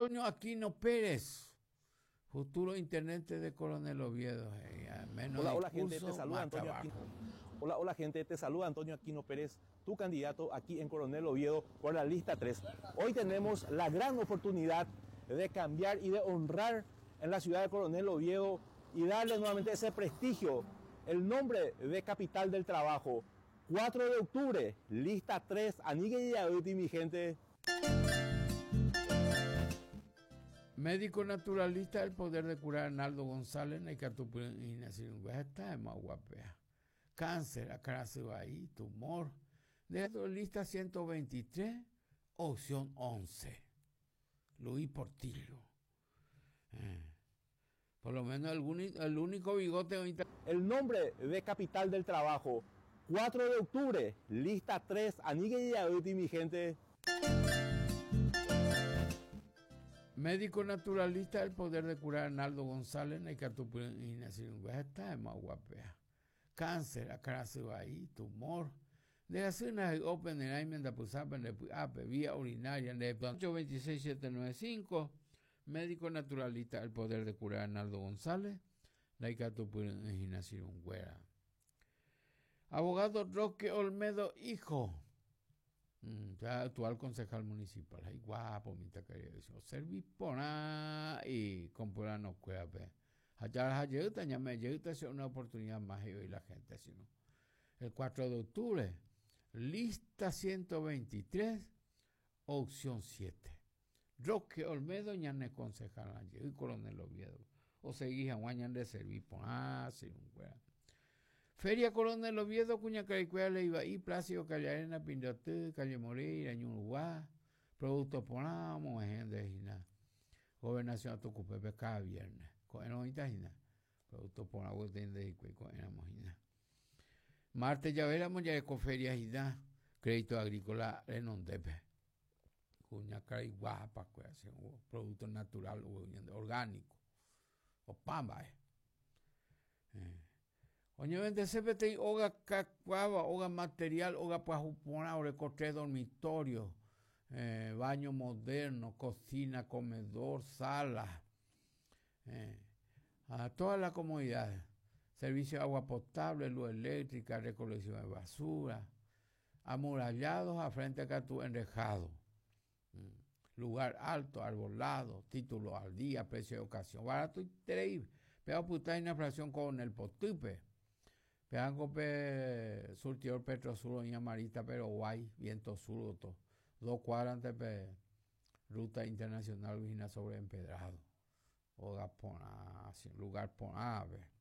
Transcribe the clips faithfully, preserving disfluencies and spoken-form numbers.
Antonio Aquino Pérez, futuro intendente de Coronel Oviedo. Eh, menos hola, hola gente, discurso, te saluda más Antonio trabajo. Aquino. Hola, hola gente, te saluda Antonio Aquino Pérez, tu candidato aquí en Coronel Oviedo por la lista tres. Hoy tenemos la gran oportunidad de cambiar y de honrar en la ciudad de Coronel Oviedo y darle nuevamente ese prestigio, el nombre de capital del trabajo. cuatro de octubre, lista tres, Anigue y Yaguti, mi gente. Médico naturalista del poder de curar Arnaldo González, está más guapea. Cáncer, ahí, tumor. De la lista ciento veintitrés, opción once. Luis Portillo. Eh. Por lo menos el, uni, el único bigote. El nombre de capital del trabajo. cuatro de octubre, lista tres, Anigue y Yaguti, mi gente. Médico naturalista del poder de curar Arnaldo González, está más guapea. Cáncer, ahí, tumor. De la zona de Open en Aymen de Pusapen de Ape, vía urinaria, de ocho dos seis siete nueve cinco. Médico naturalista del poder de curar Arnaldo González, abogado Roque Olmedo, hijo. Mm, actual concejal municipal, ay guapo, mi tacario, serví por y comprarnos cueve. Allá ayuda, ya me ayuda, es una oportunidad más y la gente, sino. El cuatro de octubre, lista ciento veintitrés, opción siete. Roque Olmedo, ya ne concejal allí, y Coronel Oviedo. O seguía guañan de servir por sí, un güera. Feria Coronel Oviedo, Cuña Caricuela, Leiva y Plácido, Calle Arena, Pindotú, Calle Moreira, Ñuruguá, Producto Ponamo, gente y nada. Gobernación a Tucupepe cada viernes. Con ahorita y nada. Producto Ponamo, de y con nada. Martes ya veremos ya con ferias y nada. Crédito agrícola en Ondepe. Cuña Caricuela, producto natural, orgánico. O pamba, eh. eh. Oye, vende C P T, oga cacuava, oga material, oga pajupona, recorte dormitorio, eh, baño moderno, cocina, comedor, sala, eh, a todas las comodidades. Servicio de agua potable, luz eléctrica, recolección de basura, amurallados a frente a Catú, enrejado. Mm. Lugar alto, arbolado, título al día, precio de ocasión, barato y increíble. Pero puta hay una inflación con el potupe. Peango pe surtidor Petro Sur, Doña Marita, pero guay, viento sur, todo. Dos cuadras antes pe ruta internacional vigina sobre empedrado. O Gapona, lugar ponave.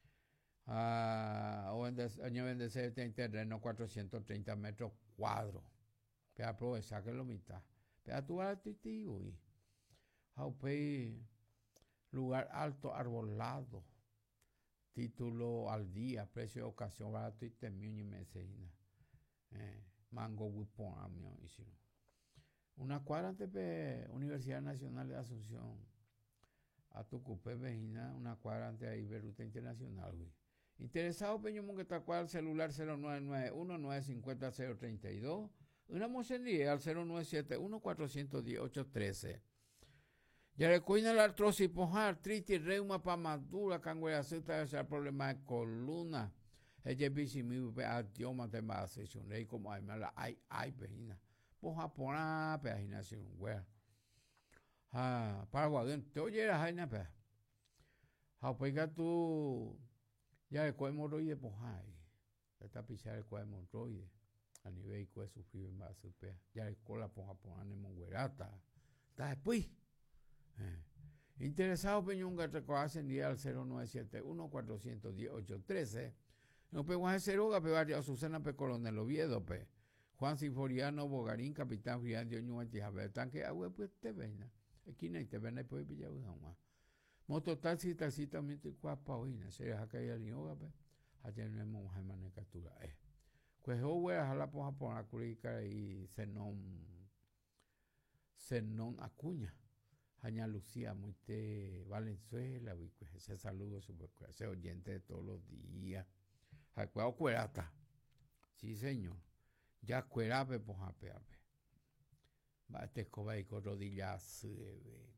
Ah, o en año vendecer en terreno cuatrocientos treinta metros cuadros. Pe aprovechar que lo mitad. Pe actuar titivo y. Jaupe, lugar alto, arbolado. Título al día, precio de ocasión, barato y temión y mesina. Eh, mango wipon, amigo, hicieron. Una cuadra antes de Universidad Nacional de Asunción. A Tucupé, Vejina, una cuadra antes de ahí, Ruta Internacional, güey. Interesado, Peño que está cuadra celular cero nueve nueve uno nueve cinco cero cero tres dos. Una mocenía al cero nueve siete uno cuatro uno cero ocho uno tres. Ya recuerda la artrosis, artritis, reuma, pamadura, canguerazita, ese problema de columna. Ella dice mi idioma te va a hacer un rey como hay mala hay hay pejina. Poja pona pejina sin un güey. Ah, Paraguay, te oye la jaina pe. Ha pega tú ya el cuerpo hemorroide poja. Ya está pisar el cuerpo hemorroide. A nivel de sufrir más super. Ya el cola poja pona nemo güerata. Está después. Eh. Interesado Peñonga recogerse en día al cero nueve siete uno cuatro uno cero ocho uno tres. No pego a ese roga pe barrio Azucena pe Coronel Oviedo pe. Juan Sinforiano Bogarín capitán Frián de Oñuanti Javier tanque agua pues te ven. Aquí no te ven pues pilla una. Moto taxi taxi también te cuapa hoy, se deja caer al yoga pe. Allá no hemos jamás captura eh. Pues ho voy a jala por Japón a curica y Zenón Zenón Acuña. Jaña Lucía Muite Valenzuela, ese saludo super, ese oyente de todos los días. Jacuao Cuerata. Sí, señor. Ya Cuerape, pues ape, ape. Va este escoba y con rodillas.